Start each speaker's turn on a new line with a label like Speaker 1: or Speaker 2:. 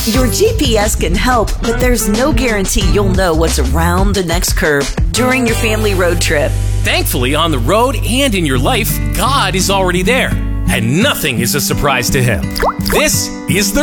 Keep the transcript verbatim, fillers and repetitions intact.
Speaker 1: Your G P S can help, but there's no guarantee you'll know what's around the next curve during your family road trip.
Speaker 2: Thankfully, on the road and in your life, God is already there, and nothing is a surprise to Him. This is the